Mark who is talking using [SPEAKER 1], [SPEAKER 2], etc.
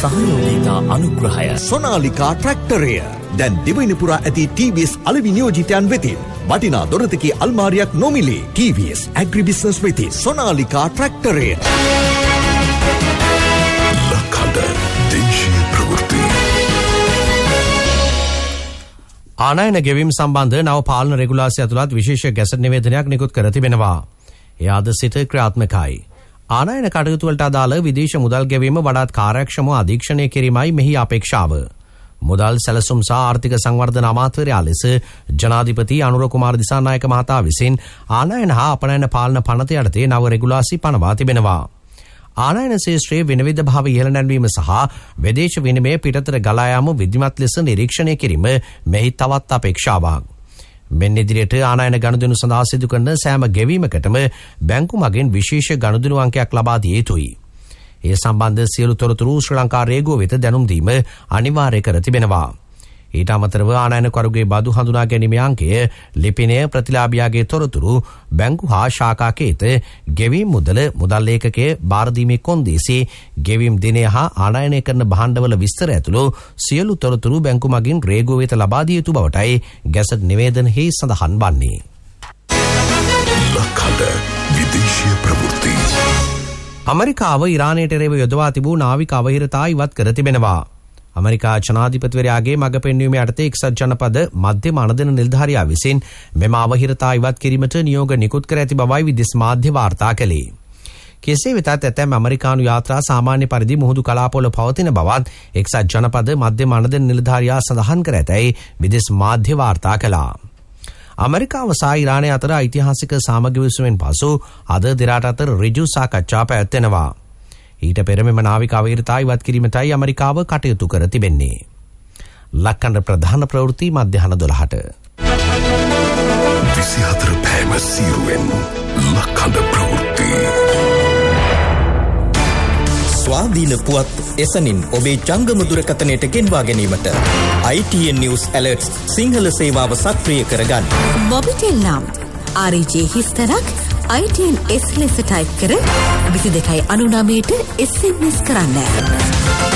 [SPEAKER 1] සහයෝගීතා අනුග්‍රහය
[SPEAKER 2] සොනාලිකා ට්‍රැක්ටරය දැන් දිවයිනපුරා ඇති TVS අලෙවි නියෝජිතයන් වෙතින් වටිනා දොරතකී අල්මාරියක් නොමිලේ. TVS ඇග්‍රිබිස්නස් වෙති සොනාලිකා ට්‍රැක්ටරය.
[SPEAKER 3] ලක්හඬ දේශීය ප්‍රවෘත්ති.
[SPEAKER 4] ආනයන ගෙවීම් සම්බන්ධ නව පාලන රෙගුලාසිය ඇතුළත් විශේෂ ගැසට් නිවේදනයක් නිකුත් කර තිබෙනවා. එය අද සිට ක්‍රියාත්මකයි. ආනයන කටයුතු වලට අදාළ විදේශ මුදල් ගෙවීම වඩාත් කාර්යක්ෂමව අධීක්ෂණය කිරීමයි මෙහි අපේක්ෂාව. මුදල් සැලසුම් සහ ආර්ථික සංවර්ධන අමාත්‍යවරයා ලෙස ජනාධිපති අනුර කුමාර දිසානායක මහතා විසින් ආනයන හා අපනයන පාලන පනත යටතේ නව රෙගුලාසි පනවා තිබෙනවා. ආනයන ශේෂ්ත්‍රයේ විනිවිද භාව ඉහළ නැන්වීම සහ විදේශ විනිමය පිටතට ගලා යාම විධිමත් ලෙස නිරීක්ෂණය කිරීම මෙහි තවත් අපේක්ෂාවක්. මෙන්න ඉදිරියට ආනයන ගනුදෙනු සඳහා සිදු කරන සෑම ගෙවීමකටම බැංකු මගින් විශේෂ ගනුදෙනු අංකයක් ලබා දිය යුතුයි. ඒ සම්බන්ධ සියලු තොරතුරු ශ්‍රී ලංකා රේගුව වෙත දැනුම් දීම අනිවාර්ය කර තිබෙනවා. ඊට අමතරව ආනයනකරුගේ බදු හඳුනා ගැනීමේ අංකය, ලිපිනය, ප්‍රතිලාභියාගේ තොරතුරු, බැංකු හා ශාඛා කේත, ගෙවීම් මුදල, මුදල් ලේඛකයේ බාර දීමේ කොන්දේසි, ගෙවීම් දිනය හා ආනයනය කරන භාණ්ඩවල විස්තර ඇතුළු සියලු තොරතුරු බැංකු මගින් රේගුව වෙත ලබා දිය යුතු බවටයි ගැසට් නිවේදනයෙහි සඳහන් වන්නේ.
[SPEAKER 3] ලක්හඬ විදේශීය ප්‍රවෘත්ති.
[SPEAKER 4] ඇමරිකාව ඉරානයට එරෙහිව යොදවා තිබූ නාවික අවහිරතා ඉවත් කර තිබෙනවා. ඇමරිකා ජනාධිපතිවරයාගේ මඟ පෙන්වීම යටතේ එක්සත් ජනපද මධ්‍යම අනදෙන නිලධාරියා විසින් මෙම අවහිරතා ඉවත් කිරීමට නියෝග නිකුත් කර ඇති බවයි විදේශ මාධ්‍ය වාර්තා කළේ. කෙසේ වෙතත් ඇතැම් ඇමරිකානු යාත්‍රා සාමාන්‍ය පරිදි මුහුදු කලාපවල පවතින බවත් එක්සත් ජනපද මධ්‍යම අනදෙන නිලධාරියා සඳහන් කර ඇතැයි විදේශ මාධ්‍ය වාර්තා කළා. ඇමරිකාව සහ ඉරානය අතර ඓතිහාසික සාමගි විසුමෙන් පසු අද දෙරට අතර ඍජු සාකච්ඡා පැවැත්වෙනවා. ඊට පෙර මෙම නාවික අවහිරතා ඉවත් කිරීමටයි ඇමරිකාව කටයුතු කර තිබෙන්නේ. ලක්කන්ඩ ප්‍රධාන ප්‍රවෘත්ති මධ්‍යහන 12ට.
[SPEAKER 3] 24 පෑම සීරුවෙන් ලක්කන්ඩ ප්‍රවෘත්ති.
[SPEAKER 5] ස්වාධීන පුවත් එසනින් ඔබේ ජංගම දුරකථනයට ගෙන්වා ගැනීමට ITN News Alerts සිංහල සේවාව සක්‍රිය කරගන්න.
[SPEAKER 6] මොබිටෙල් නම් RJ හිස්තරක් ITN S ලෙස ටයිප් කර 22.99ට SMS කරන්න.